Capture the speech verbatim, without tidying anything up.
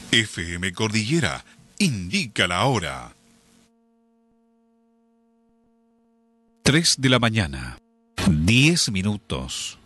F M Cordillera indica la hora. Tres de la mañana, diez minutos.